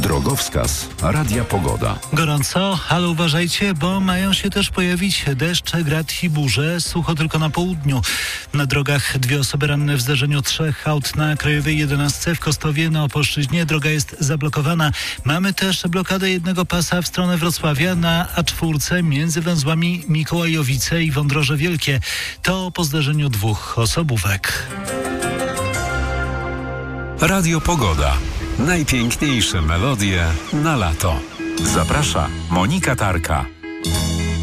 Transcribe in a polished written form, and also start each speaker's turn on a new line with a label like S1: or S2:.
S1: Drogowskaz Radia Pogoda.
S2: Gorąco, ale uważajcie, bo mają się też pojawić deszcze, grad i burze. Sucho tylko na południu. Na drogach 2 osoby ranne w zdarzeniu 3 aut na Krajowej 11 w Kostowie na Opolszczyźnie. Droga jest zablokowana. Mamy też blokadę jednego pasa w stronę Wrocławia na A4 między węzłami Mikołajowice i Wądroże Wielkie. To po zdarzeniu 2 osobówek.
S1: Radio Pogoda. Najpiękniejsze melodie na lato. Zaprasza Monika Tarka.